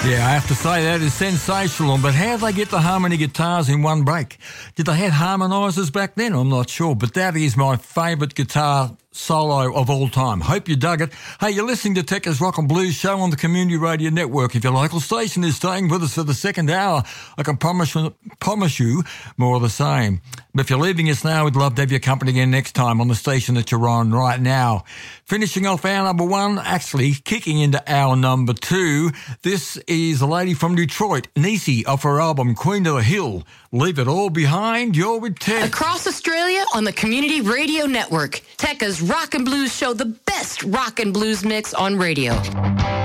Yeah, I have to say that is sensational, but how did they get the harmony guitars in one break? Did they have harmonisers back then? I'm not sure, but that is my favourite guitar solo of all time. Hope you dug it. Hey, you're listening to Tekka's Rock and Blues show on the Community Radio Network. If your local station is staying with us for the second hour, I can promise you more of the same. But if you're leaving us now, we'd love to have your company again next time on the station that you're on right now. Finishing off hour number one, actually kicking into hour number two, this is a lady from Detroit, Nisi, off her album Queen of the Hill. Leave it all behind, you're with Tek. Across Australia on the Community Radio Network, Tekka's Rock and Blues show, the best rock and blues mix on radio.